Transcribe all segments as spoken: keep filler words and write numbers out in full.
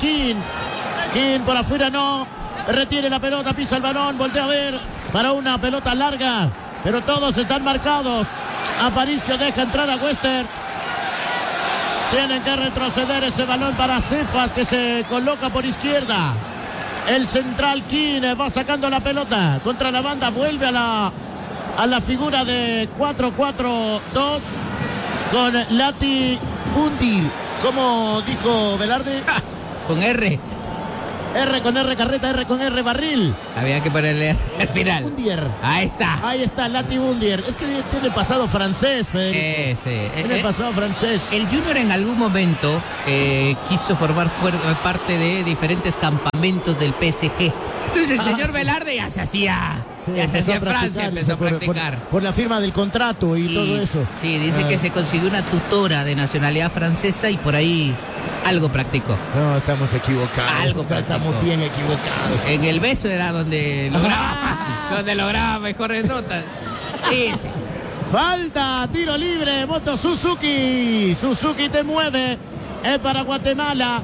King. King por afuera no. Retiene la pelota, pisa el balón, voltea a ver para una pelota larga. Pero todos están marcados. Aparicio deja entrar a Wester. Tienen que retroceder ese balón para Cefas, que se coloca por izquierda. El central King va sacando la pelota contra la banda, vuelve a la, a la figura de cuatro cuatro dos con Lati Bundir. ¿Cómo dijo Velarde? Ah, con R. R con R carreta, R con R barril. Había que ponerle R al final. Bundier. Ahí está. Ahí está, Lati Bundier. Es que tiene pasado francés, Federico. Eh, sí. Tiene eh, pasado francés. El Junior en algún momento eh, quiso formar fuer- parte de diferentes campamentos del P S G. Entonces el Ah, señor sí. Velarde ya se hacía. Sí, ya se hacía en Francia, empezó a por, practicar. Por, por la firma del contrato y, Y- todo eso. Sí, dice Ah. que se consiguió una tutora de nacionalidad francesa y por ahí algo practicó. No, estamos equivocados. Algo Estamos practicó. bien equivocados. En el beso era donde lograba, Ah. donde lograba mejores notas. Sí, sí. Falta, tiro libre, Moto Suzuki. Suzuki te mueve. Es para Guatemala.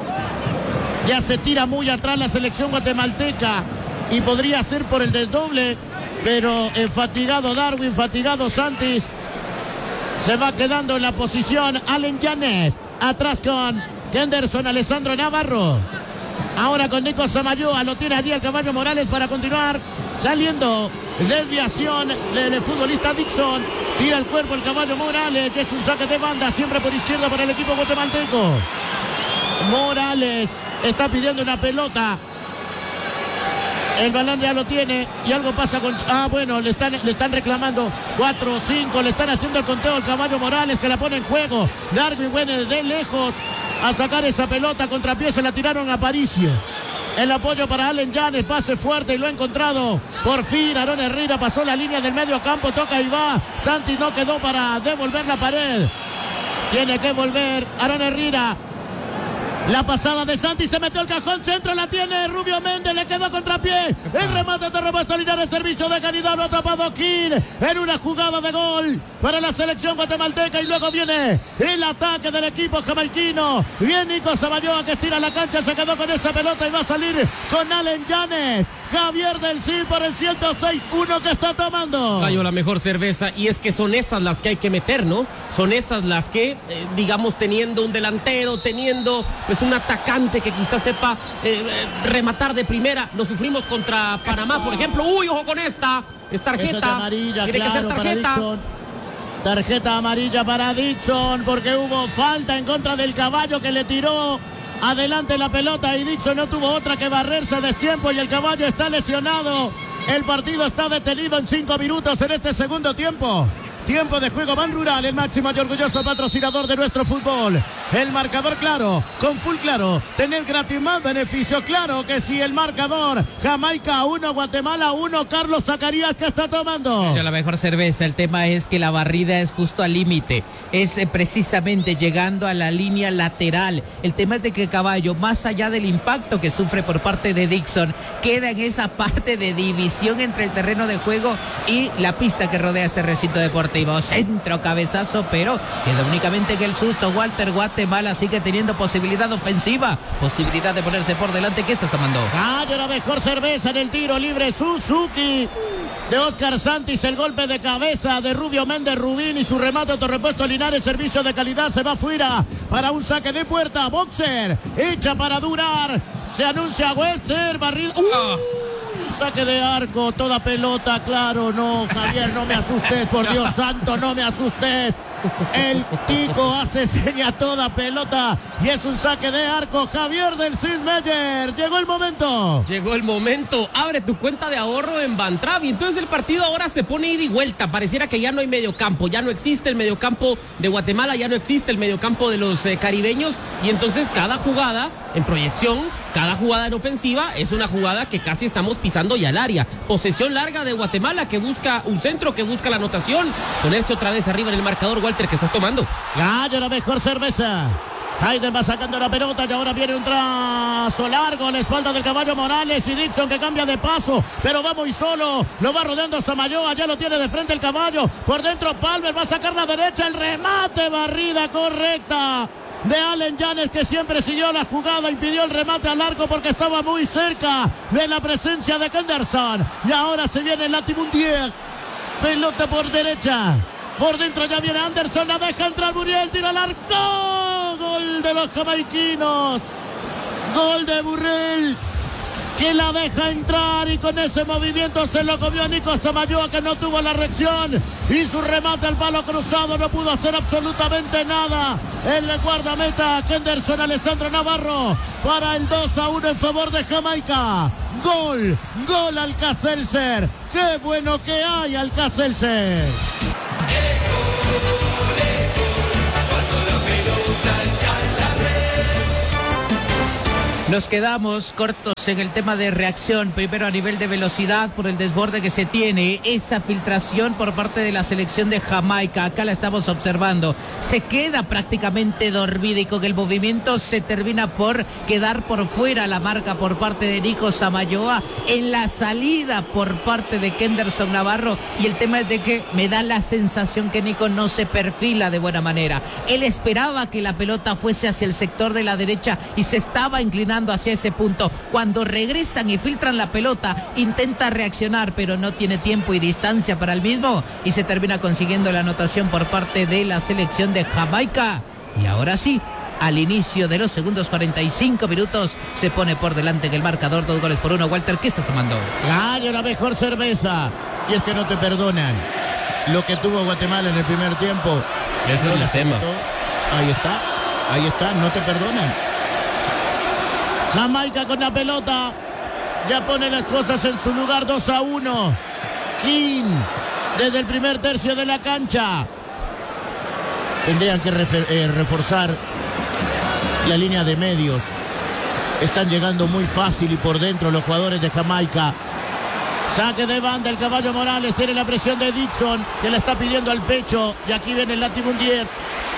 Ya se tira muy atrás la selección guatemalteca. Y podría ser por el desdoble. Pero eh, fatigado Darwin, fatigado Santis. Se va quedando en la posición Allen Llanes. Atrás con Kenderson, Alessandro Navarro. Ahora con Nico Samayoa. Lo tiene allí el Caballo Morales para continuar. Saliendo. Desviación del futbolista Dixon. Tira el cuerpo el Caballo Morales, que es un saque de banda, siempre por izquierda para el equipo guatemalteco. Morales está pidiendo una pelota. El balón ya lo tiene y algo pasa con... Ah, bueno, le están, le están reclamando cuatro cinco, le están haciendo el conteo al Caballo Morales, que la pone en juego. Darwin viene de lejos a sacar esa pelota, contrapié, se la tiraron a Aparicio. El apoyo para Allen Llanes, pase fuerte y lo ha encontrado. Por fin, Aarón Herrera pasó la línea del medio campo, toca y va. Santi no quedó para devolver la pared. Tiene que volver Aarón Herrera. La pasada de Santi, se metió el cajón, centro, la tiene Rubio Méndez, le quedó contrapié. El remate de Roberto Linares, servicio de calidad, lo ha tapado King en una jugada de gol para la selección guatemalteca. Y luego viene el ataque del equipo jamaiquino. Bien Nico Samayoa, que estira la cancha, se quedó con esa pelota y va a salir con Allen Llanes. Javier del Cid por el ciento seis uno que está tomando. Cayó la mejor cerveza, y es que son esas las que hay que meter, ¿no? Son esas las que, eh, digamos, teniendo un delantero, teniendo pues un atacante que quizás sepa eh, eh, rematar de primera. Lo sufrimos contra Panamá, por ejemplo. Uy, ojo con esta. Es tarjeta. Eso es de amarilla, Tiene claro, que ser para tarjeta. Dixon. Tarjeta amarilla para Dixon, porque hubo falta en contra del Caballo, que le tiró adelante la pelota y Dixon no tuvo otra que barrerse a destiempo, y el Caballo está lesionado. El partido está detenido en cinco minutos en este segundo tiempo. Tiempo de juego Ban Rural, el máximo y orgulloso patrocinador de nuestro fútbol. El marcador claro, con full claro. Tener gratis más beneficio, claro que sí. El marcador, Jamaica uno, Guatemala uno. Carlos Zacarías, que está tomando. La mejor cerveza, el tema es que la barrida es justo al límite. Es eh, precisamente llegando a la línea lateral. El tema es de que el Caballo, más allá del impacto que sufre por parte de Dixon, queda en esa parte de división entre el terreno de juego y la pista que rodea este recinto deportivo. Centro, cabezazo, pero queda únicamente en el susto. Walter, Guatemala sigue teniendo posibilidad ofensiva, posibilidad de ponerse por delante. ¿Qué está tomando? Cayó la mejor cerveza en el tiro libre, Suzuki de Oscar Santis. El golpe de cabeza de Rubio Méndez Rubín y su remate autorrepuesto Linares, servicio de calidad, se va fuera para un saque de puerta. Boxer, echa para durar, se anuncia Wester, barrido. ¡Uh! Saque de arco, toda pelota, claro, no, Javier, no me asustes, por Dios santo, no me asustes. El Tico hace seña, toda pelota, y es un saque de arco. Javier del Cid Meyer, llegó el momento. Llegó el momento, abre tu cuenta de ahorro en Bantravi. Entonces el partido ahora se pone ida y vuelta. Pareciera que ya no hay mediocampo, ya no existe el mediocampo de Guatemala, ya no existe el mediocampo de los eh, caribeños. Y entonces cada jugada en proyección, cada jugada en ofensiva es una jugada que casi estamos pisando ya el área. Posesión larga de Guatemala, que busca un centro, que busca la anotación. Ponerse otra vez arriba en el marcador. Walter, que estás tomando. Gallo, la mejor cerveza. Hayden va sacando la pelota y ahora viene un trazo largo a la espalda del Caballo Morales, y Dixon, que cambia de paso, pero va muy solo, lo va rodeando Samayoa, ya lo tiene de frente el Caballo, por dentro Palmer va a sacar la derecha, el remate, barrida correcta de Allen Yanes, que siempre siguió la jugada, impidió el remate al arco porque estaba muy cerca de la presencia de Kenderson. Y ahora se viene Latimundier. Pelota por derecha. Por dentro ya viene Anderson, la deja entrar Muriel, tiro al arco. Gol de los jamaiquinos. Gol de Burrell, que la deja entrar y con ese movimiento se lo comió a Nico Samayoa, que no tuvo la reacción y su remate al palo cruzado no pudo hacer absolutamente nada. El guardameta Kenderson Alessandro Navarro para el dos a uno en favor de Jamaica. Gol, gol Alcacelser. Qué bueno que hay Alcacelser. Nos quedamos cortos en el tema de reacción, primero a nivel de velocidad por el desborde que se tiene, esa filtración por parte de la selección de Jamaica, acá la estamos observando, se queda prácticamente dormida y con el movimiento se termina por quedar por fuera la marca por parte de Nico Samayoa, en la salida por parte de Kenderson Navarro, y el tema es de que me da la sensación que Nico no se perfila de buena manera, él esperaba que la pelota fuese hacia el sector de la derecha y se estaba inclinando hacia ese punto. Cuando regresan y filtran la pelota, intenta reaccionar, pero no tiene tiempo y distancia para el mismo y se termina consiguiendo la anotación por parte de la selección de Jamaica. Y ahora sí, al inicio de los segundos cuarenta y cinco minutos, se pone por delante en el marcador dos goles por uno. Walter, ¿qué estás tomando? Gallo, la mejor cerveza. Y es que no te perdonan lo que tuvo Guatemala en el primer tiempo. Ese es el tema. Ahí está, ahí está, no te perdonan. Jamaica con la pelota, ya pone las cosas en su lugar, dos a uno. King, desde el primer tercio de la cancha. Tendrían que refer, eh, reforzar la línea de medios. Están llegando muy fácil y por dentro los jugadores de Jamaica. Saque de banda, el Caballo Morales tiene la presión de Dixon, que la está pidiendo al pecho. Y aquí viene el Latimundier.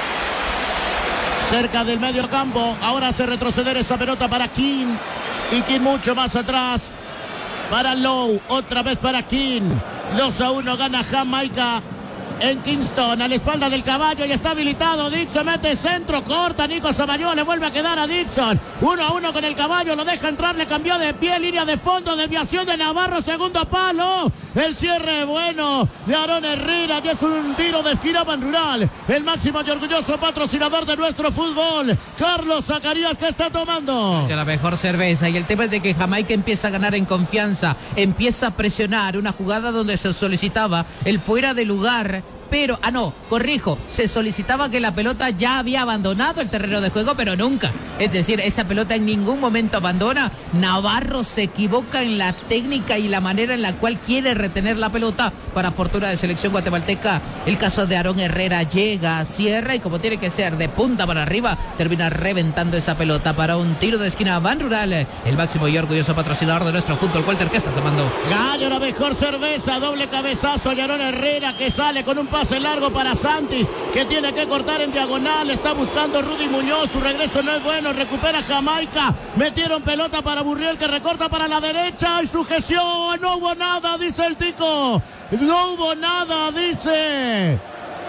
Cerca del medio campo, ahora hace retroceder esa pelota para King, y King mucho más atrás, para Lowe, otra vez para King, dos a uno gana Jamaica en Kingston, a la espalda del Caballo, y está habilitado Dixon, mete centro, corta Nico Samayoa, le vuelve a quedar a Dixon, uno a uno con el Caballo, lo deja entrar, le cambió de pie, línea de fondo, desviación de Navarro, segundo palo, el cierre bueno de Aarón Herrera, que es un tiro de esquina Banrural, el máximo y orgulloso patrocinador de nuestro fútbol, Carlos Zacarías, que está tomando la mejor cerveza, y el tema es de que Jamaica empieza a ganar en confianza, empieza a presionar, una jugada donde se solicitaba el fuera de lugar, pero, ah no, corrijo, se solicitaba que la pelota ya había abandonado el terreno de juego, pero nunca, es decir, esa pelota en ningún momento abandona. Navarro se equivoca en la técnica y la manera en la cual quiere retener la pelota, para fortuna de selección guatemalteca. El caso de Aarón Herrera llega, cierra y como tiene que ser, de punta para arriba, termina reventando esa pelota para un tiro de esquina Banrural, el máximo y orgulloso patrocinador de nuestro fútbol. Walter, ¿qué estás tomando? Gallo, la mejor cerveza, doble cabezazo y Aarón Herrera, que sale con un pase largo para Santis, que tiene que cortar en diagonal, está buscando Rudy Muñoz, su regreso no es bueno, recupera Jamaica, metieron pelota para Burriel, que recorta para la derecha y sujeción, no hubo nada, dice el Tico, no hubo nada, dice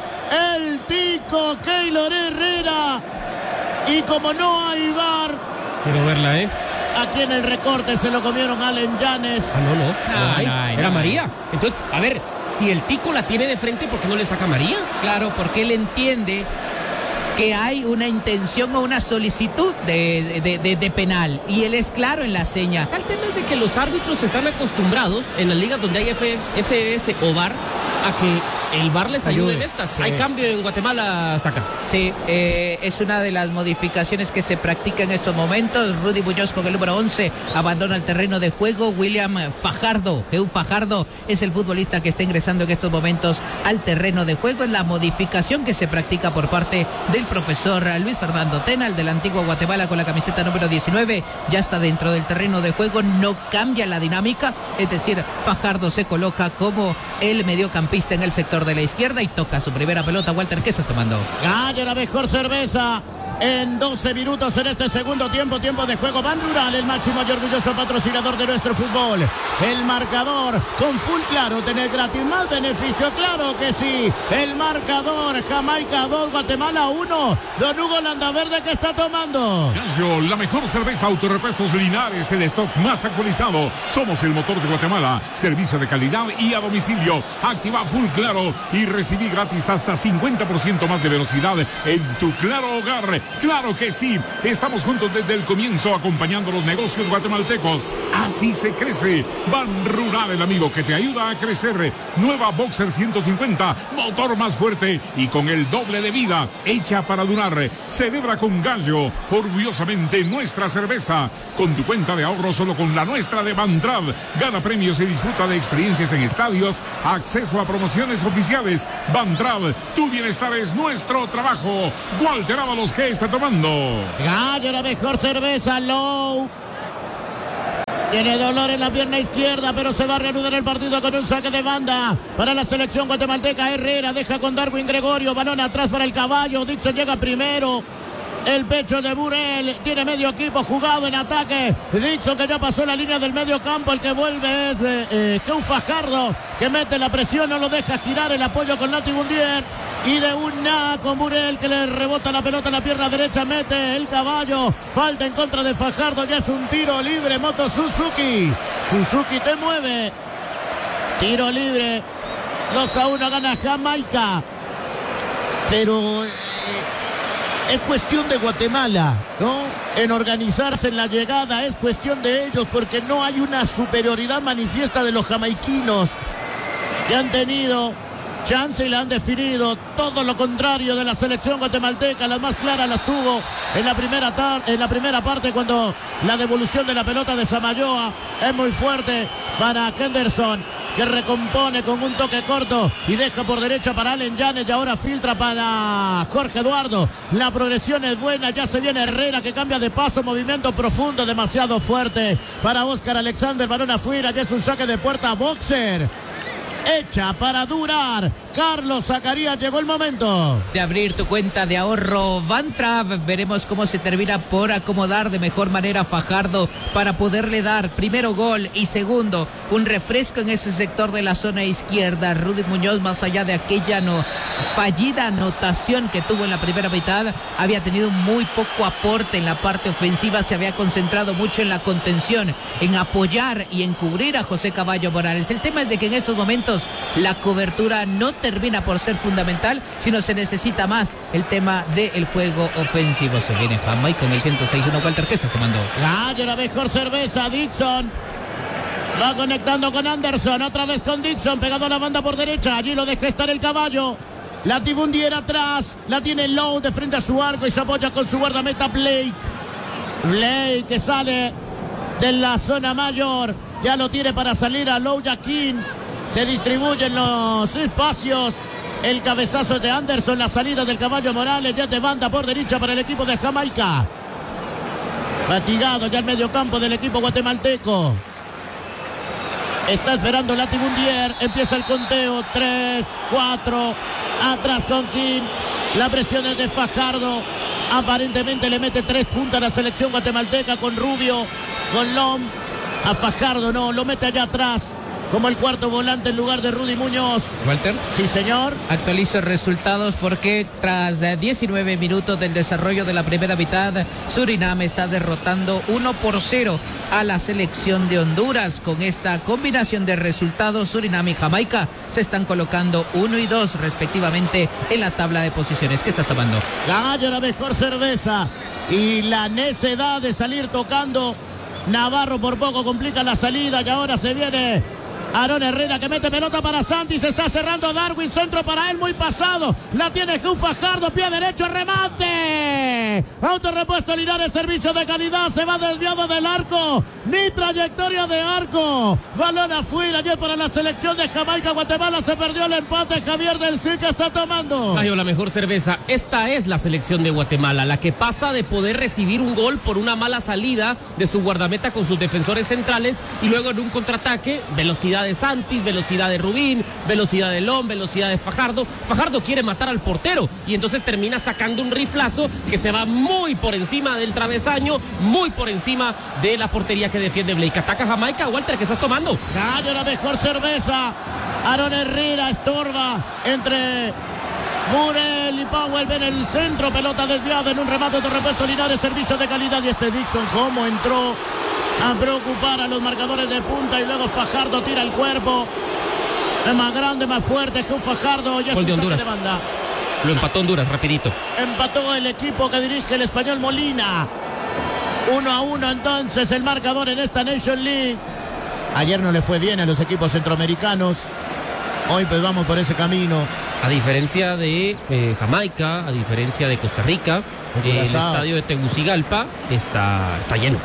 el Tico Keylor Herrera, y como no hay V A R, quiero verla, eh aquí en el recorte se lo comieron Allen Yanes. Ah, no, no, no, Ay, no, ay, era no. María. Entonces, a ver, si el Tico la tiene de frente, ¿por qué no le saca María? Claro, porque él entiende que hay una intención o una solicitud de, de, de, de penal, y él es claro en la seña. El tema es de que los árbitros están acostumbrados en las ligas donde hay F, F S o V A R a que el V A R les ayude, ayude en estas. Sí. Hay cambio en Guatemala, Saca. Sí, eh, es una de las modificaciones que se practica en estos momentos. Rudy Muñoz con el número once abandona el terreno de juego. William Fajardo, Eu Fajardo, es el futbolista que está ingresando en estos momentos al terreno de juego. Es la modificación que se practica por parte del profesor Luis Fernando Tena, el del antiguo Guatemala, con la camiseta número diecinueve. Ya está dentro del terreno de juego, no cambia la dinámica. Es decir, Fajardo se coloca como el mediocampista en el sector de la izquierda y toca su primera pelota. Walter, ¿qué estás tomando? Gallo, la mejor cerveza. en doce minutos en este segundo tiempo, tiempo de juego. Ban Rural, el máximo y orgulloso patrocinador de nuestro fútbol. El marcador con full claro, tener gratis más beneficio, claro que sí. El marcador, Jamaica dos, Guatemala uno. Don Hugo Landaverde, ¿qué está tomando? Gallo, la mejor cerveza Autorepuestos Linares, el stock más actualizado. Somos el motor de Guatemala, servicio de calidad y a domicilio. Activa full claro y recibí gratis hasta cincuenta por ciento más de velocidad en tu claro hogar. Claro que sí, estamos juntos desde el comienzo acompañando los negocios guatemaltecos. Así se crece. Ban Rural, el amigo que te ayuda a crecer. Nueva Boxer ciento cincuenta, motor más fuerte y con el doble de vida, hecha para durar. Celebra con Gallo, orgullosamente nuestra cerveza. Con tu cuenta de ahorro solo con la nuestra de Bantrav. Gana premios y disfruta de experiencias en estadios, acceso a promociones oficiales. Bantrav, tu bienestar es nuestro trabajo. Walter Ábalos, ¿qué está tomando? Gallo, la mejor cerveza, Low. Tiene dolor en la pierna izquierda, pero se va a reanudar el partido con un saque de banda para la selección guatemalteca. Herrera deja con Darwin Gregorio, balón atrás para el Caballo. Dixon llega primero. El pecho de Burel, tiene medio equipo jugado en ataque. Dixon, que ya pasó la línea del medio campo. El que vuelve es eh, Heu Fajardo, que mete la presión, no lo deja girar. El apoyo con Nati Bundier. Y de una con Burel, que le rebota la pelota en la pierna derecha, mete el Caballo. Falta en contra de Fajardo, ya es un tiro libre. Moto Suzuki. Suzuki te mueve. Tiro libre. dos a uno gana Jamaica. Pero eh, es cuestión de Guatemala, ¿no? En organizarse en la llegada, es cuestión de ellos, porque no hay una superioridad manifiesta de los jamaiquinos, que han tenido chance y la han definido. Todo lo contrario de la selección guatemalteca. Las más claras las tuvo en la primera tar- en la primera parte, cuando la devolución de la pelota de Samayoa es muy fuerte para Henderson, que recompone con un toque corto y deja por derecha para Allen Llanes, y ahora filtra para Jorge Eduardo. La progresión es buena, ya se viene Herrera, que cambia de paso, movimiento profundo, demasiado fuerte para Oscar Alexander, balón afuera, ya es un saque de puerta. Boxer hecha para durar. Carlos Zacarías, llegó el momento de abrir tu cuenta de ahorro Bantrav. Veremos cómo se termina por acomodar de mejor manera Fajardo para poderle dar primero gol y segundo un refresco en ese sector de la zona izquierda. Rudy Muñoz, más allá de aquella no, fallida anotación que tuvo en la primera mitad, había tenido muy poco aporte en la parte ofensiva. Se había concentrado mucho en la contención, en apoyar y en cubrir a José Caballo Morales. El tema es de que en estos momentos la cobertura no termina por ser fundamental, sino se necesita más el tema del juego ofensivo. Se viene Jamaica con el ciento seis uno. Walter, ¿qué está tomando? Gallo, la mejor cerveza. Dixon va conectando con Anderson, otra vez con Dixon, pegado a la banda por derecha. Allí lo deja estar el Caballo. La Tibundiera atrás, la tiene Lowe de frente a su arco y se apoya con su guardameta Blake. Blake, que sale de la zona mayor, ya lo tiene para salir a Lowe Yaquín. Se distribuyen los espacios. El cabezazo de Anderson, la salida del Caballo Morales, ya de banda por derecha para el equipo de Jamaica. Fatigado ya el medio campo del equipo guatemalteco. Está esperando Lati Bundier. Empieza el conteo. tres, cuatro. Atrás con King. La presión es de Fajardo. Aparentemente le mete tres puntas a la selección guatemalteca con Rubio, con Lom. A Fajardo no, lo mete allá atrás como el cuarto volante en lugar de Rudy Muñoz. Walter. Sí, señor. Actualizo resultados porque tras diecinueve minutos del desarrollo de la primera mitad, Surinam está derrotando uno por cero a la selección de Honduras. Con esta combinación de resultados, Surinam y Jamaica se están colocando uno y dos respectivamente en la tabla de posiciones. ¿Qué estás tomando? Gallo, la mejor cerveza y la necedad de salir tocando. Navarro por poco complica la salida y ahora se viene Aarón Herrera, que mete pelota para Santi. Se está cerrando Darwin, centro para él, muy pasado. La tiene Heu Fajardo, pie derecho, remate. Autorrepuesto Linares, servicio de calidad. Se va desviado del arco, ni trayectoria de arco. Balón afuera, ya para la selección de Jamaica. Guatemala se perdió el empate. Javier del Cid, que está tomando. Ay, la mejor cerveza. Esta es la selección de Guatemala, la que pasa de poder recibir un gol por una mala salida de su guardameta con sus defensores centrales y luego en un contraataque, velocidad de Santis, velocidad de Rubín, velocidad de Lom, velocidad de Fajardo. Fajardo quiere matar al portero y entonces termina sacando un riflazo que se va muy por encima del travesaño, muy por encima de la portería que defiende Blake. Ataca Jamaica. Walter, ¿qué estás tomando? Gallo, la mejor cerveza. Aaron Herrera estorba entre Murel y Powell. Ven el centro, pelota desviada en un remate de repuesto Linares, servicio de calidad. Y este Dixon, cómo entró a preocupar a los marcadores de punta. Y luego Fajardo tira el cuerpo. Es más grande, más fuerte que un Fajardo. Ya Gol de es un saque Honduras. de banda. Lo empató Honduras, rapidito. Empató el equipo que dirige el español Molina. Uno a uno entonces el marcador en esta Nation League. Ayer no le fue bien a los equipos centroamericanos. Hoy pues vamos por ese camino. A diferencia de eh, Jamaica, a diferencia de Costa Rica, eh, el estadio de Tegucigalpa está, está lleno.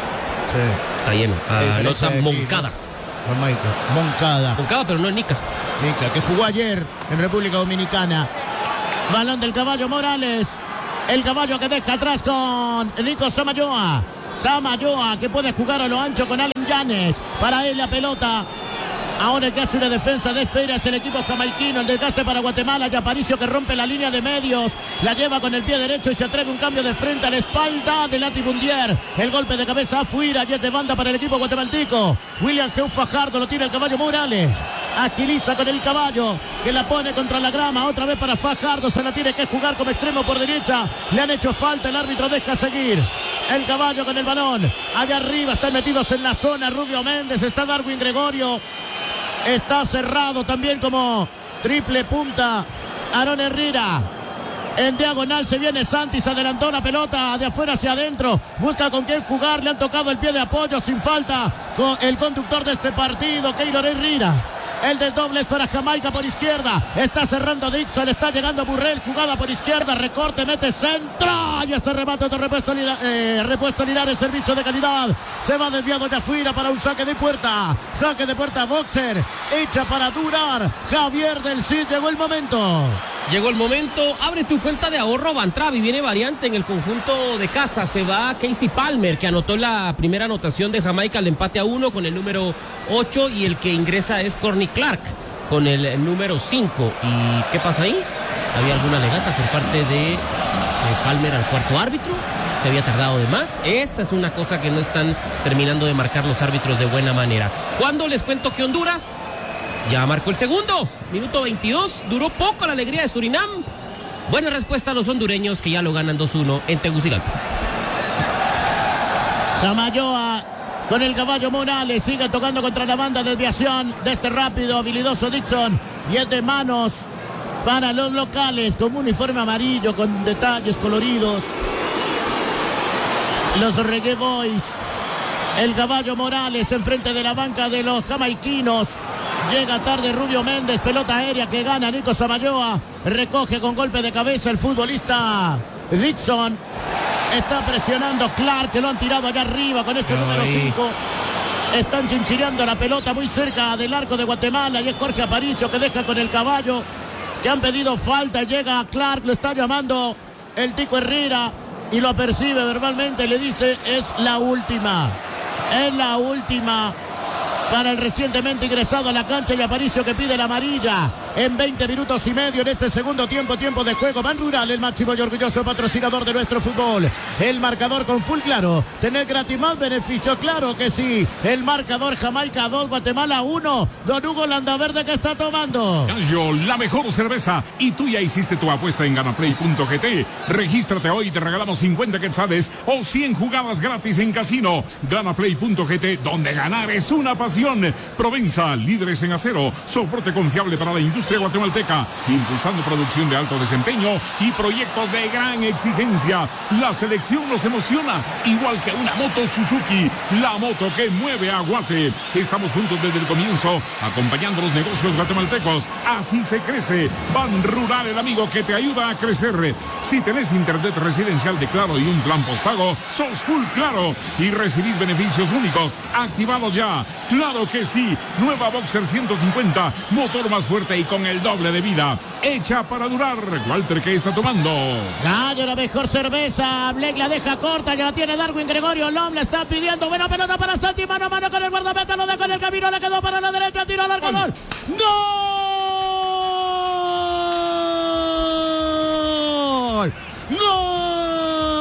Sí. Está lleno. A A diferencia Lota de aquí, Moncada. Jamaica. Moncada. Moncada, pero no es Nica. Nica, que jugó ayer en República Dominicana. Balón del Caballo Morales. El Caballo que deja atrás con Nico Samayoa. Samayoa que puede jugar a lo ancho con Allen Yanes. Para él la pelota. Ahora el que hace una defensa de espera es el equipo jamaiquino. El desgaste para Guatemala. Y Aparicio que rompe la línea de medios. La lleva con el pie derecho y se atreve un cambio de frente a la espalda de Latibundier. El golpe de cabeza afuera. Y es de banda para el equipo guatemalteco. William Geu Fajardo lo tira el Caballo Morales. Agiliza con el Caballo que la pone contra la grama. Otra vez para Fajardo. Se la tiene que jugar como extremo por derecha. Le han hecho falta. El árbitro deja seguir. El Caballo con el balón. Allá arriba están metidos en la zona Rubio Méndez. Está Darwin Gregorio. Está cerrado también como triple punta Aaron Herrera. En diagonal se viene Santi, se adelantó la pelota de afuera hacia adentro. Busca con quién jugar, le han tocado el pie de apoyo sin falta con el conductor de este partido, Keylor Herrera. El desdoble es para Jamaica por izquierda. Está cerrando Dixon, está llegando Burrell. Jugada por izquierda, recorte, mete centro. Y ese remate de repuesto, eh, repuesto Linares, servicio de calidad. Se va desviado ya afuera para un saque de puerta. Saque de puerta, Boxer. Hecha para durar. Javier del Cid, llegó el momento. Llegó el momento, abre tu cuenta de ahorro Bantravi, viene variante en el conjunto de casa, se va Casey Palmer, que anotó la primera anotación de Jamaica, el empate a uno con el número ocho, y el que ingresa es Corny Clark con el número cinco. ¿Y qué pasa ahí? ¿Había alguna legata por parte de eh, Palmer al cuarto árbitro? ¿Se había tardado de más? Esa es una cosa que no están terminando de marcar los árbitros de buena manera. ¿Cuándo les cuento que Honduras ya marcó el segundo? Minuto veintidós, duró poco la alegría de Surinam. Buena respuesta a los hondureños que ya lo ganan dos uno en Tegucigalpa. Samayoa con el Caballo Morales, sigue tocando contra la banda de desviación de este rápido, habilidoso Dixon. Y es de manos para los locales, con un uniforme amarillo, con detalles coloridos. Los Reggae Boys. El Caballo Morales enfrente de la banca de los jamaiquinos. Llega tarde Rubio Méndez, pelota aérea que gana Nico Samayoa. Recoge con golpe de cabeza el futbolista Dixon. Está presionando Clark, que lo han tirado allá arriba con este número cinco. Están chinchireando la pelota muy cerca del arco de Guatemala. Y es Jorge Aparicio que deja con el Caballo, que han pedido falta. Llega Clark, lo está llamando el Tico Herrera y lo percibe verbalmente. Le dice: es la última. Es la última para el recientemente ingresado a la cancha, y Aparicio que pide la amarilla en veinte minutos y medio en este segundo tiempo, tiempo de juego. Ban Rural, el máximo y orgulloso patrocinador de nuestro fútbol. El marcador con full claro. Tener gratis más beneficio, claro que sí. El marcador: Jamaica dos, Guatemala uno. Don Hugo Landaverde, que está tomando. Gallo, la mejor cerveza. Y tú ya hiciste tu apuesta en ganaplay punto g t. Regístrate hoy y te regalamos cincuenta quetzales o cien jugadas gratis en casino. ganaplay punto g t, donde ganar es una pasión. Provenza, líderes en acero, soporte confiable para la industria guatemalteca, impulsando producción de alto desempeño y proyectos de gran exigencia. La selección nos emociona, igual que una moto Suzuki, la moto que mueve a Guate. Estamos juntos desde el comienzo, acompañando los negocios guatemaltecos. Así se crece. Ban Rural, el amigo que te ayuda a crecer. Si tenés internet residencial de Claro y un plan postpago, sos full Claro y recibís beneficios únicos. Activados ya. Claro que sí. Nueva Boxer ciento cincuenta, motor más fuerte y con el doble de vida. Hecha para durar. Walter, ¿qué está tomando? Gallo, la mejor cerveza. Blake la deja corta, ya la tiene Darwin Gregorio. Lom la está pidiendo. Buena pelota para Santi, mano a mano con el guardameta, lo deja en el camino, le quedó para la derecha, tiro al arco, gol. ¡Gol! ¡Gol!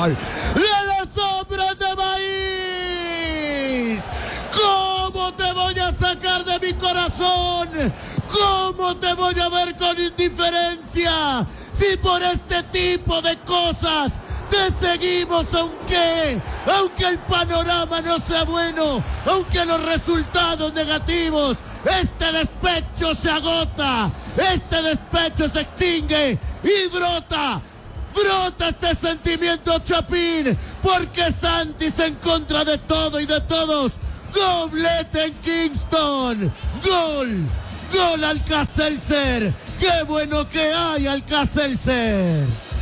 Nacional de las Sombras de Maíz. ¿Cómo te voy a sacar de mi corazón? ¿Cómo te voy a ver con indiferencia? Si por este tipo de cosas te seguimos, aunque, aunque el panorama no sea bueno, aunque los resultados negativos, este despecho se agota, este despecho se extingue y brota, brota este sentimiento, Chapín, porque Santis en contra de todo y de todos, doblete en Kingston, gol, gol Alcacelser, qué bueno que hay Alcacelser.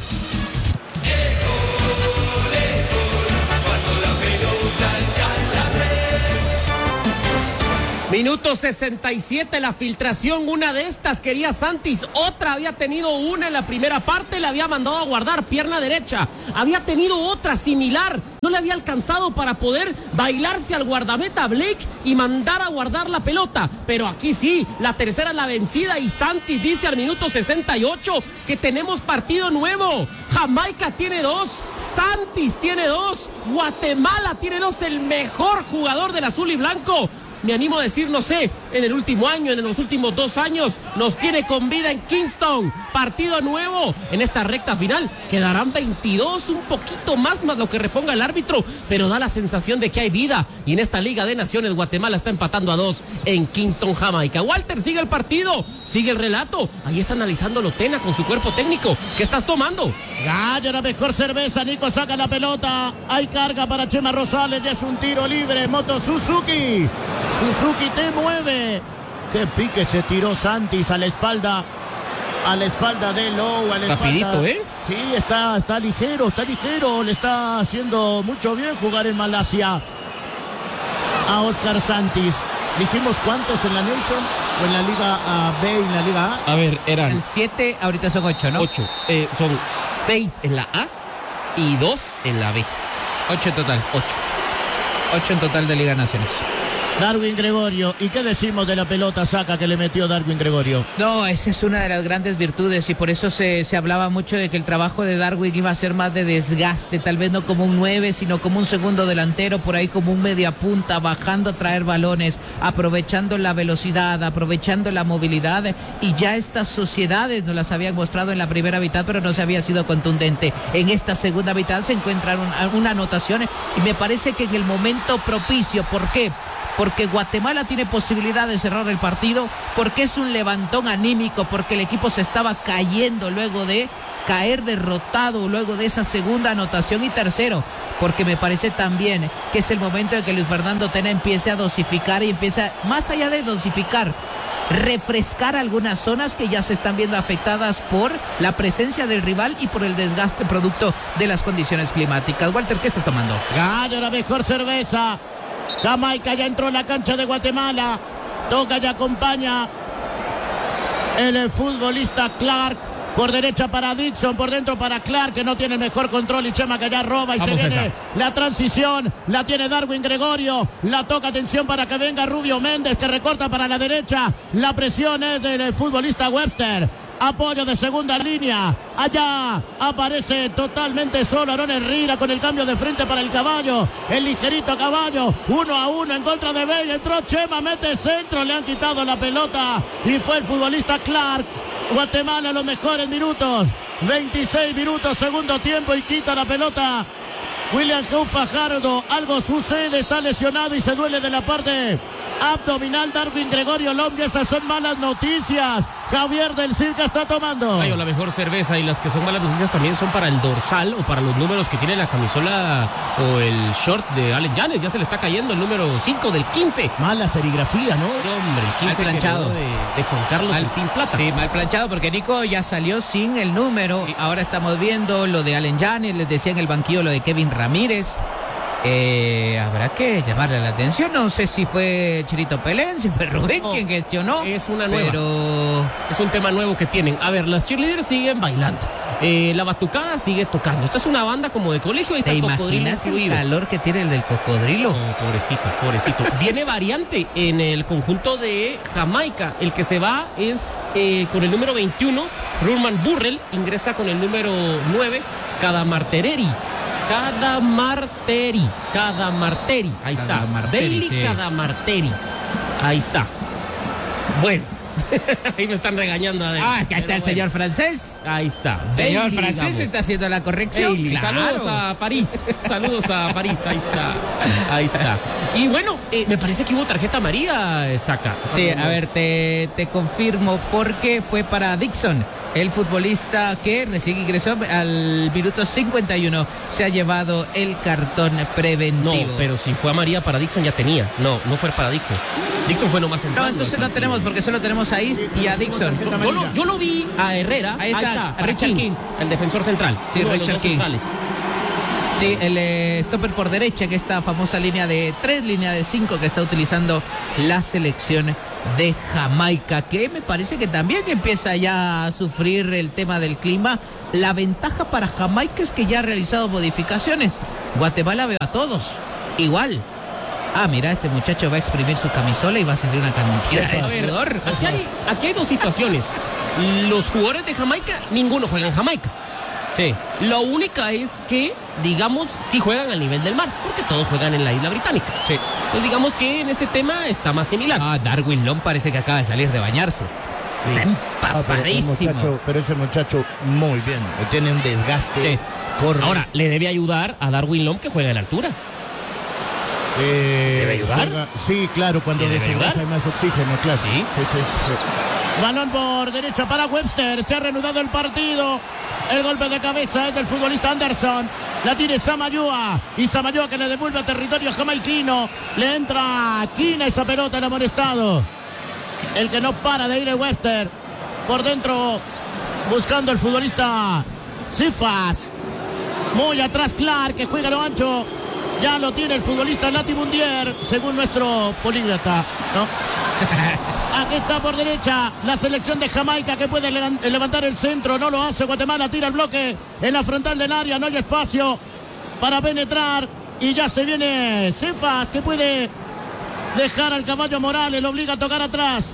Minuto sesenta y siete, la filtración, una de estas quería Santis, otra había tenido una en la primera parte, la había mandado a guardar, pierna derecha, había tenido otra similar, no le había alcanzado para poder bailarse al guardameta Blake y mandar a guardar la pelota, pero aquí sí, la tercera es la vencida y Santis dice al minuto sesenta y ocho que tenemos partido nuevo, Jamaica tiene dos, Santis tiene dos, Guatemala tiene dos, el mejor jugador del azul y blanco. Me animo a decir, no sé, en el último año, en los últimos dos años, nos tiene con vida en Kingston. Partido nuevo en esta recta final. Quedarán veintidós, un poquito más, más lo que reponga el árbitro, pero da la sensación de que hay vida. Y en esta Liga de Naciones, Guatemala está empatando a dos en Kingston, Jamaica. Walter, sigue el partido, sigue el relato. Ahí está analizando Lotena con su cuerpo técnico. ¿Qué estás tomando? Gallo, la mejor cerveza. Nico saca la pelota. Hay carga para Chema Rosales. Ya es un tiro libre. Moto Suzuki. Suzuki te mueve. Qué pique se tiró Santis a la espalda. A la espalda de Lowe. A la Rapidito, espalda. ¿eh? Sí, está, está ligero, está ligero. Le está haciendo mucho bien jugar en Malasia a Oscar Santis. Dijimos cuántos en la Nation o en la Liga uh, B y en la Liga A. A ver, eran El siete, ahorita son ocho, ¿no? ocho. Eh, son seis en la A y dos en la B. Ocho en total. Ocho. Ocho en total de Liga Naciones. Darwin Gregorio. ¿Y qué decimos de la pelota saca que le metió Darwin Gregorio? No, esa es una de las grandes virtudes y por eso se, se hablaba mucho de que el trabajo de Darwin iba a ser más de desgaste, tal vez no como un nueve, sino como un segundo delantero, por ahí como un media punta, bajando a traer balones, aprovechando la velocidad, aprovechando la movilidad, y ya estas sociedades nos las habían mostrado en la primera mitad, pero no se había sido contundente. En esta segunda mitad se encuentra una, una anotación y me parece que en el momento propicio. ¿Por qué? Porque Guatemala tiene posibilidad de cerrar el partido, porque es un levantón anímico, porque el equipo se estaba cayendo luego de caer derrotado, luego de esa segunda anotación, y tercero, porque me parece también que es el momento de que Luis Fernando Tena empiece a dosificar y empieza, más allá de dosificar, refrescar algunas zonas que ya se están viendo afectadas por la presencia del rival y por el desgaste producto de las condiciones climáticas. Walter, ¿qué estás tomando? Gallo, la mejor cerveza. Jamaica ya entró en la cancha de Guatemala. Toca y acompaña el futbolista Clark. Por derecha para Dixon, por dentro para Clark, que no tiene el mejor control, y Chema que ya roba y Vamos, se viene esa. la transición, la tiene Darwin Gregorio, la toca, atención para que venga Rubio Méndez, que recorta para la derecha, la presión es del futbolista Webster. Apoyo de segunda línea. Allá aparece totalmente solo Aaron Herrera con el cambio de frente para el Caballo. El ligerito Caballo. Uno a uno en contra de Bell. Entró Chema, mete centro. Le han quitado la pelota. Y fue el futbolista Clark. Guatemala los mejores minutos. veintiséis minutos, segundo tiempo, y quita la pelota William Jou Fajardo. Algo sucede, está lesionado y se duele de la parte abdominal Darwin Gregorio Lombi. Esas son malas noticias. Javier del Circa está tomando. Ay, la mejor cerveza, y las que son malas noticias también son para el dorsal o para los números que tiene la camisola o el short de Allen Janet. Ya se le está cayendo el número cinco del quince. Mala serigrafía, ¿no? Sí, hombre, el quince Mal planchado. de, de Juan Carlos Mal- el Pin Plata. Sí, mal planchado, porque Nico ya salió sin el número. Ahora estamos viendo lo de Allen Yanes, les decía en el banquillo lo de Kevin Ramírez. Eh, habrá que llamarle la atención. No sé si fue Chirito Pelén, si fue Rubén No, quien gestionó. es una nueva. Pero Es un tema nuevo que tienen. A ver, las cheerleaders siguen bailando. Eh, la batucada sigue tocando. Esta es una banda como de colegio y está ¿te el cocodrilo imaginas el incluido. calor que tiene el del cocodrilo? Oh, pobrecito, pobrecito. Viene variante en el conjunto de Jamaica. El que se va es eh, con el número veintiuno, Rulman Burrell. Ingresa con el número nueve, Cadamartereri. Cadamarteri. Cadamarteri. Ahí está. Cadamarteri, Daily sí. Cadamarteri. Ahí está. Bueno. Ahí me están regañando. Adel. Ah, acá está Pero el bueno. señor francés. Ahí está. Señor Daily, francés digamos. está haciendo la corrección. Daily. Claro. Saludos a París. Saludos a París. Ahí está. Ahí está. Y bueno, eh, me parece que hubo tarjeta amarilla, eh, Saca. Sí, a ver, te, te confirmo porque fue para Dixon, el futbolista que recién ingresó al minuto cincuenta y uno. Se ha llevado el cartón preventivo. No, pero si fue amarilla para Dixon ya tenía. No, no fue para Dixon. Dixon fue nomás No, entrando. entonces no tenemos porque solo tenemos a East y a Dixon. Yo lo, yo lo vi a Herrera. Ahí está, a Richard King. el defensor central. Sí, uno de los Richard dos King. centrales. Sí, el eh, stopper por derecha, que esta famosa línea de tres, línea de cinco que está utilizando la selección de Jamaica, que me parece que también empieza ya a sufrir el tema del clima. La ventaja para Jamaica es que ya ha realizado modificaciones. Guatemala veo a todos igual. Ah, mira, este muchacho va a exprimir su camisola y va a salir una cantidad de A ver, sudor. aquí hay, aquí hay dos situaciones. Los jugadores de Jamaica, ninguno juega en Jamaica. Sí. La única es que, digamos, sí juegan al nivel del mar, porque todos juegan en la isla británica. Sí. Entonces, digamos que en ese tema está más similar. Ah, Darwin Long parece que acaba de salir de bañarse. Está Ah, pero, ese empapadísimo. muchacho, pero ese muchacho muy bien, tiene un desgaste. Sí. Corre. Ahora, le debe ayudar a Darwin Long que juega en la altura. Eh, ¿Debe ayudar? juega- sí, claro, cuando ¿Debe desengrasa ayudar? hay más oxígeno, claro. Sí. sí, sí, sí. Balón por derecha para Webster. Se ha reanudado el partido. El golpe de cabeza es del futbolista Anderson. La tiene Samayoa. Y Samayoa que le devuelve a territorio jamaiquino. Le entra Quina esa pelota, el amonestado. El que no para de ir es Webster. Por dentro, buscando el futbolista Cifas. Muy atrás Clark, que juega lo ancho. Ya lo tiene el futbolista Latibundier, según nuestro políglota, ¿no? Aquí está por derecha la selección de Jamaica que puede le- levantar el centro. No lo hace Guatemala, tira el bloque en la frontal del área. No hay espacio para penetrar. Y ya se viene Cefas que puede dejar al caballo Morales. Lo obliga a tocar atrás.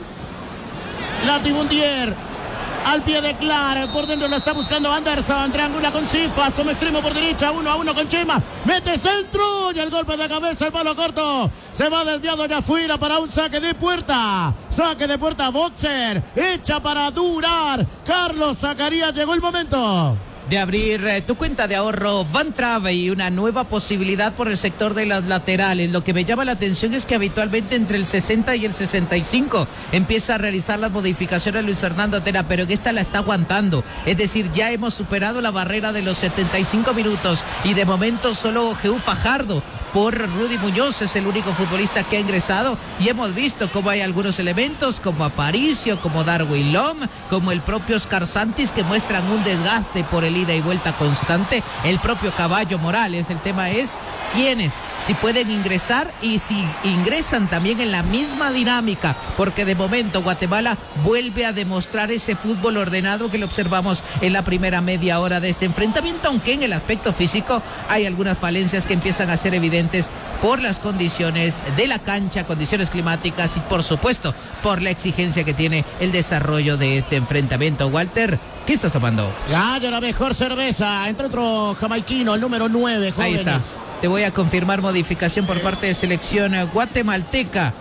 Latibundier al pie de Clark. Por dentro lo está buscando Anderson. Triangula con Cifas como extremo por derecha. Uno a uno con Chema. Mete centro. Y el golpe de cabeza. El palo corto. Se va desviado ya afuera para un saque de puerta. Saque de puerta. Boxer. Echa para durar. Carlos Zacarías. Llegó el momento de abrir eh, tu cuenta de ahorro Bantrave y una nueva posibilidad por el sector de las laterales. Lo que me llama la atención es que habitualmente entre el sesenta y el sesenta y cinco empieza a realizar las modificaciones Luis Fernando Tena, pero que esta la está aguantando. Es decir, ya hemos superado la barrera de los setenta y cinco minutos y de momento solo Jehú Fajardo por Rudy Muñoz es el único futbolista que ha ingresado, y hemos visto cómo hay algunos elementos como Aparicio, como Darwin Long, como el propio Oscar Santis, que muestran un desgaste por el ida y vuelta constante, el propio Caballo Morales. El tema es quiénes, si pueden ingresar y si ingresan también en la misma dinámica, porque de momento Guatemala vuelve a demostrar ese fútbol ordenado que lo observamos en la primera media hora de este enfrentamiento, aunque en el aspecto físico hay algunas falencias que empiezan a ser evidentes por las condiciones de la cancha, condiciones climáticas y por supuesto por la exigencia que tiene el desarrollo de este enfrentamiento. Walter, ¿qué estás tomando? Gallo, la mejor cerveza. Entre otro jamaiquino, el número nueve, jóvenes. Ahí está. Te voy a confirmar modificación por parte de selección guatemalteca.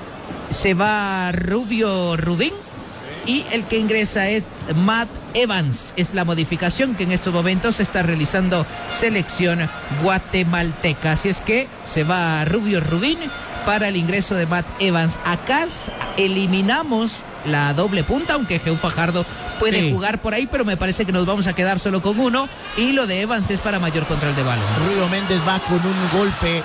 Se va Rubio Rubín y el que ingresa es Matt Evans. Es la modificación que en estos momentos está realizando selección guatemalteca. Así es que se va Rubio Rubín para el ingreso de Matt Evans. Acá eliminamos la doble punta, aunque Jehú Fajardo puede Sí. jugar por ahí, pero me parece que nos vamos a quedar solo con uno, y lo de Evans es para mayor control de balón. Ruido Méndez va con un golpe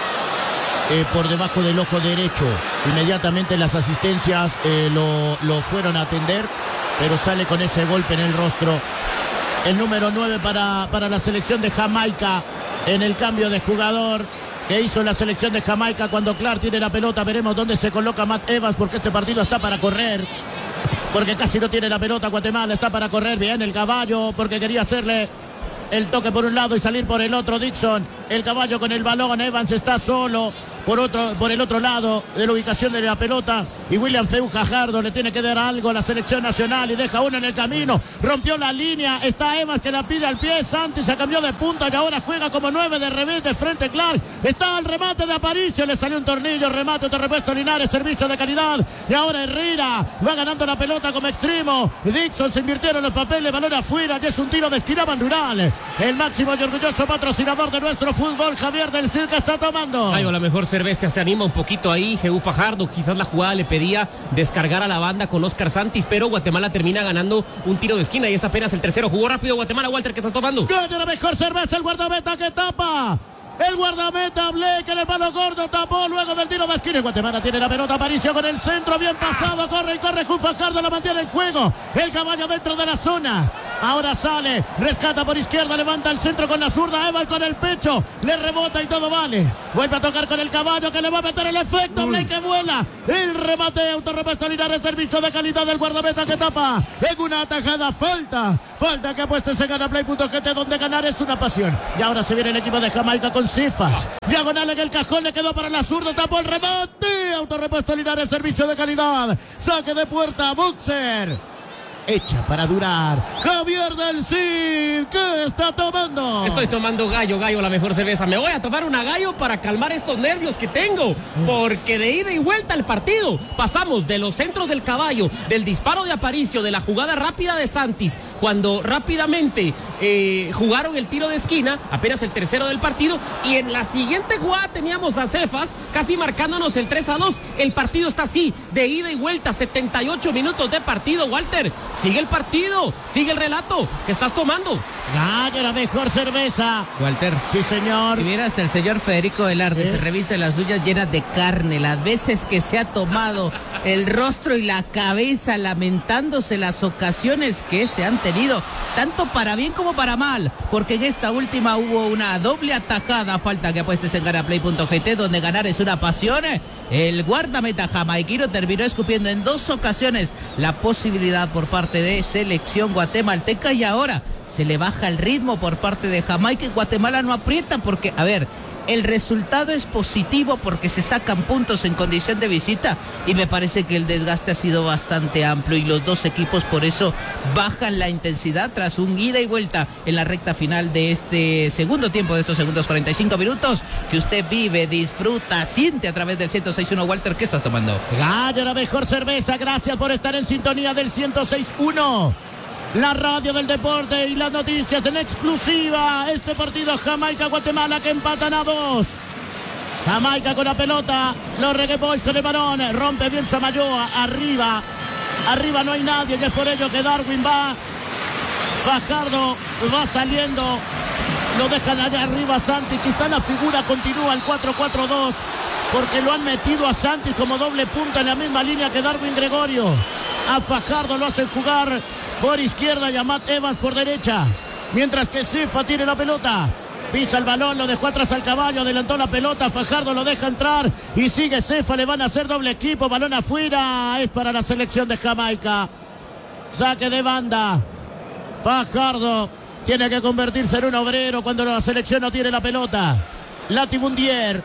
eh, por debajo del ojo derecho. Inmediatamente las asistencias eh, lo, lo fueron a atender, pero sale con ese golpe en el rostro. El número nueve para, para la selección de Jamaica en el cambio de jugador que hizo la selección de Jamaica. Cuando Clark tiene la pelota, veremos dónde se coloca Matt Evans, porque este partido está para correr. Porque casi no tiene la pelota Guatemala, está para correr. Bien el caballo, porque quería hacerle el toque por un lado y salir por el otro Dixon. El caballo con el balón, Evans está solo. por otro, por el otro lado de la ubicación de la pelota, y William Feu Fajardo le tiene que dar algo a la selección nacional y deja uno en el camino, rompió la línea, está Evans que la pide al pie, Santi se cambió de punta y ahora juega como nueve de revés de frente Clark, está al remate de Aparicio, le salió un tornillo, remate de repuesto Linares, servicio de calidad, y ahora Herrera va ganando la pelota como extremo, Dixon se invirtieron los papeles, balón afuera, y es un tiro de esquina Rural, el máximo y orgulloso patrocinador de nuestro fútbol, Javier del Cid, que está tomando. Ay, la mejor cerveza, se anima un poquito ahí, Jehú Fajardo, quizás la jugada le pedía descargar a la banda con Oscar Santis, pero Guatemala termina ganando un tiro de esquina y es apenas el tercero. Jugó rápido Guatemala, Walter, que está tomando. Gana la mejor cerveza, el guardameta que tapa. El guardameta Blake en el palo gordo tapó luego del tiro de esquina. Guatemala tiene la pelota, Aparicio con el centro, bien pasado, corre y corre Jehú Fajardo, la mantiene en juego. El caballo dentro de la zona. Ahora sale, rescata por izquierda, levanta el centro con la zurda, Evans con el pecho, le rebota y todo vale. Vuelve a tocar con el caballo que le va a meter el efecto, Uy. Blake que vuela. El remate, autorrepuesto Linares, servicio de calidad del guardameta que tapa. En una atajada, falta. Falta que apuestes en ganaplay punto g t, donde ganar es una pasión. Y ahora se viene el equipo de Jamaica con Cifas. Diagonal en el cajón, le quedó para la zurda, tapó el remate. Autorrepuesto Linares, servicio de calidad. Saque de puerta, Boxer. Hecha para durar. Javier del Cid, ¿qué está tomando? Estoy tomando gallo, gallo, la mejor cerveza. Me voy a tomar una gallo para calmar estos nervios que tengo. Porque de ida y vuelta al partido pasamos de los centros del caballo, del disparo de Aparicio, de la jugada rápida de Santis, cuando rápidamente eh, jugaron el tiro de esquina, apenas el tercero del partido, y en la siguiente jugada teníamos a Cefas casi marcándonos el tres a dos. El partido está así, de ida y vuelta, setenta y ocho minutos de partido, Walter. Sigue el partido, sigue el relato que estás tomando. Gallo, la mejor cerveza. Walter. Sí, señor. Si vieras el señor Federico Velarde, ¿Eh? se revisa las uñas llenas de carne, las veces que se ha tomado, el rostro y la cabeza, lamentándose las ocasiones que se han tenido, tanto para bien como para mal, porque en esta última hubo una doble atajada. Falta que apuestes en ganaplay punto g t, donde ganar es una pasión. El guardameta jamaiquino terminó escupiendo en dos ocasiones la posibilidad por parte de selección guatemalteca, y ahora se le baja el ritmo por parte de Jamaica y Guatemala no aprieta porque, a ver, el resultado es positivo porque se sacan puntos en condición de visita, y me parece que el desgaste ha sido bastante amplio y los dos equipos por eso bajan la intensidad tras un ida y vuelta en la recta final de este segundo tiempo, de estos segundos cuarenta y cinco minutos que usted vive, disfruta, siente a través del ciento seis punto uno. Walter, ¿qué estás tomando? Gallo, la mejor cerveza. Gracias por estar en sintonía del ciento seis punto uno. La radio del deporte y las noticias en exclusiva. Este partido Jamaica-Guatemala, que empatan a dos. Jamaica con la pelota. Los Reggae Boys con el balón. Rompe bien Samayoa. Arriba. Arriba no hay nadie. Y es por ello que Darwin va. Fajardo va saliendo. Lo dejan allá arriba Santi. Quizá la figura continúa el cuatro cuatro dos. Porque lo han metido a Santi como doble punta en la misma línea que Darwin Gregorio. A Fajardo lo hacen jugar por izquierda y a Matt Evans por derecha. Mientras que Cefa tiene la pelota. Pisa el balón, lo dejó atrás al caballo, adelantó la pelota, Fajardo lo deja entrar y sigue Cefa, le van a hacer doble equipo, balón afuera, es para la selección de Jamaica. Saque de banda. Fajardo tiene que convertirse en un obrero cuando la selección no tiene la pelota. Latibundier.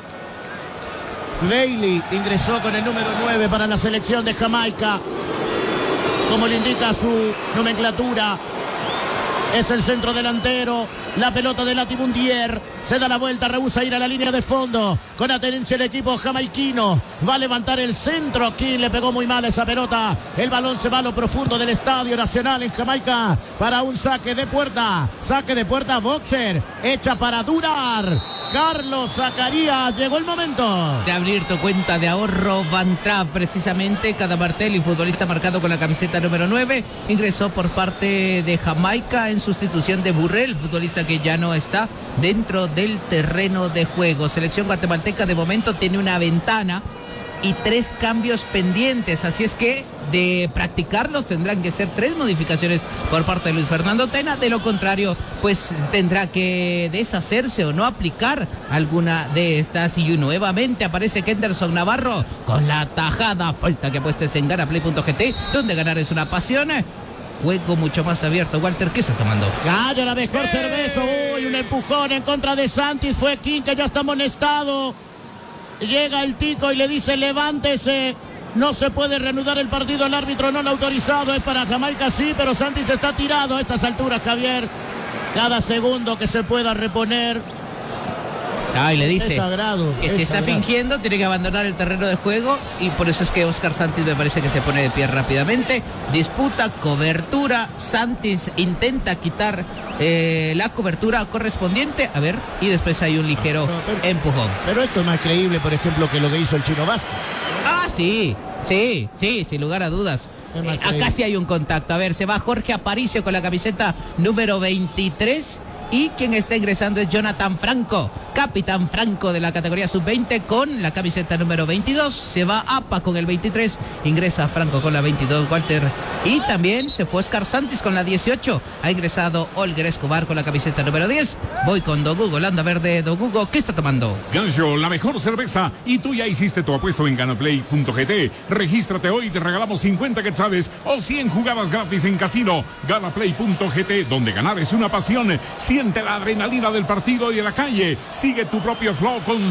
Bailey ingresó con el número nueve para la selección de Jamaica. Como le indica su nomenclatura, es el centro delantero. La pelota de Latibundier se da la vuelta, rehúsa ir a la línea de fondo. Con atenencia el equipo jamaiquino. Va a levantar el centro. Aquí le pegó muy mal esa pelota. El balón se va a lo profundo del Estadio Nacional en Jamaica para un saque de puerta. Saque de puerta, Boxer. Hecha para durar. Carlos Zacarías, llegó el momento de abrir tu cuenta de ahorro Bantra. Precisamente Cadamartelli, futbolista marcado con la camiseta número nueve, ingresó por parte de Jamaica en sustitución de Burrell, futbolista que ya no está dentro del terreno de juego. Selección guatemalteca de momento tiene una ventana y tres cambios pendientes, así es que de practicarlos tendrán que ser tres modificaciones por parte de Luis Fernando Tena. De lo contrario, pues tendrá que deshacerse o no aplicar alguna de estas. Y nuevamente aparece Kenderson Navarro con la tajada. Falta que apuestes en ganaplay punto g t, donde ganar es una pasión. Juego mucho más abierto. Walter, ¿qué estás tomando? Gallo, la mejor cerveza. Uy, un empujón en contra de Santis. Fue King, que ya está amonestado. Llega el Tico y le dice levántese. No se puede reanudar el partido, el árbitro no lo ha autorizado, es para Jamaica sí, pero Santis está tirado a estas alturas, Javier. Cada segundo que se pueda reponer. Ay, le dice es sagrado, que es si está sagrado. fingiendo, tiene que abandonar el terreno de juego y por eso es que Óscar Santis me parece que se pone de pie rápidamente. Disputa, cobertura, Santis intenta quitar eh, la cobertura correspondiente, a ver, y después hay un ligero No, pero, empujón. Pero esto es más creíble, por ejemplo, que lo que hizo el Chino Vázquez. Ah, sí, sí, sí, sin lugar a dudas. Es más Eh, creíble. acá sí hay un contacto. A ver, se va Jorge Aparicio con la camiseta número veintitrés. Y quien está ingresando es Jonathan Franco, capitán Franco de la categoría sub veinte con la camiseta número veintidós. Se va APA con el veintitrés, ingresa Franco con la veintidós, Walter. Y también se fue Óscar Santis con la dieciocho. Ha ingresado Olger Escobar con la camiseta número diez. Voy con Dogugo, Holanda Verde. Dogugo, ¿qué está tomando? Gancho, la mejor cerveza. Y tú ya hiciste tu apuesto en ganaplay punto g t. Regístrate hoy y te regalamos cincuenta quetzales o cien jugadas gratis en casino. ganaplay punto g t, donde ganar es una pasión. Siente la adrenalina del partido y de la calle. Sigue tu propio flow con